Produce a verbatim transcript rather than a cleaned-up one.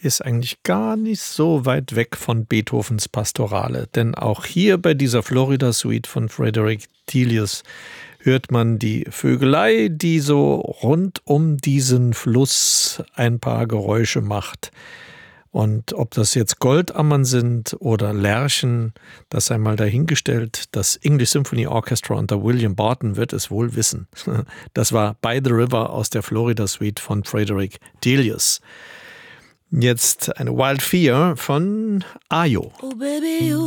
ist eigentlich gar nicht so weit weg von Beethovens Pastorale. Denn auch hier bei dieser Florida-Suite von Frederick Delius hört man die Vögelei, die so rund um diesen Fluss ein paar Geräusche macht. Und ob das jetzt Goldammern sind oder Lerchen, das sei mal dahingestellt. Das English Symphony Orchestra unter William Barton wird es wohl wissen. Das war By the River aus der Florida Suite von Frederick Delius. Jetzt eine Wild Fear von Ayo. Oh baby, you